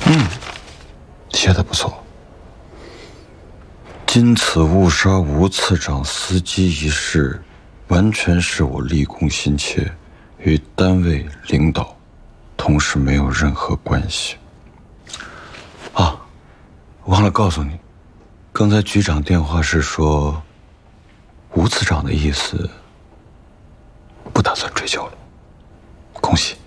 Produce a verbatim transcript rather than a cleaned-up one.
嗯，写的不错。今次误杀吴次长司机一事，完全是我立功心切，与单位领导同事没有任何关系。啊，忘了告诉你，刚才局长电话是说，吴次长的意思不打算追究了，恭喜。